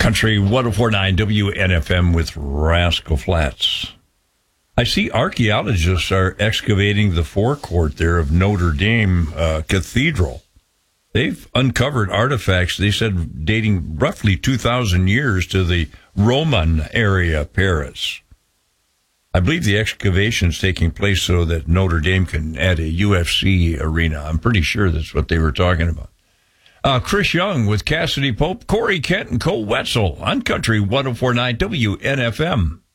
Country 104.9 WNFM with Rascal Flatts. I see archaeologists are excavating the forecourt there of Notre Dame Cathedral. They've uncovered artifacts, they said, dating roughly 2,000 years to the Roman area, Paris. I believe the excavation's taking place so that Notre Dame can add a UFC arena. I'm pretty sure that's what they were talking about. Chris Young with Cassidy Pope, Corey Kent, and Cole Wetzel on Country 104.9 WNFM.